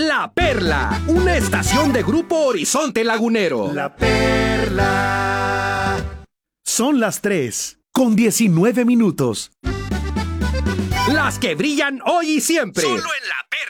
La Perla, una estación de Grupo Horizonte Lagunero. La Perla. Son las 3:19. Las que brillan hoy y siempre. Solo en La